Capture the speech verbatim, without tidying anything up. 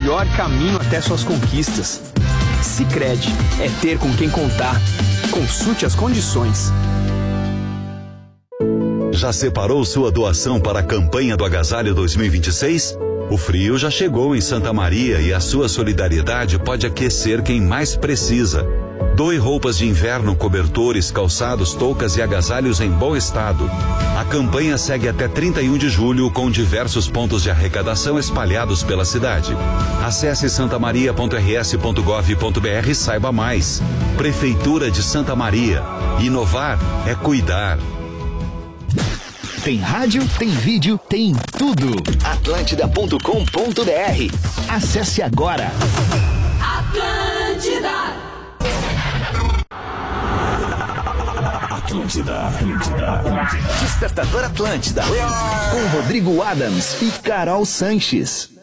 melhor caminho até suas conquistas. Sicredi é ter com quem contar. Consulte as condições. Já separou sua doação para a campanha do Agasalho dois mil e vinte e seis? O frio já chegou em Santa Maria e a sua solidariedade pode aquecer quem mais precisa. Doe roupas de inverno, cobertores, calçados, toucas e agasalhos em bom estado. A campanha segue até trinta e um de julho com diversos pontos de arrecadação espalhados pela cidade. Acesse santamaria ponto r s ponto gov ponto b r e saiba mais. Prefeitura de Santa Maria. Inovar é cuidar. Tem rádio, tem vídeo, tem tudo. Atlântida ponto com ponto b r. Acesse agora. Atlântida. Atlântida, Atlântida, Atlântida. Despertador Atlântida. Com Rodrigo Adams e Carol Sanches.